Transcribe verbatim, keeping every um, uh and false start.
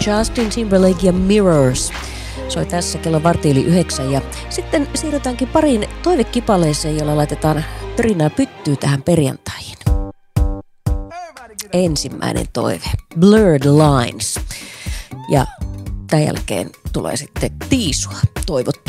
Justin Timberlake ja Mirrors soi tässä kello vartti yli yhdeksän. Ja sitten siirrytäänkin pariin toivekipaleeseen, jolla laitetaan pörinää pyttyy tähän perjantaihin. Ensimmäinen toive, Blurred Lines. Ja tämän jälkeen tulee sitten Tiisua toivottu.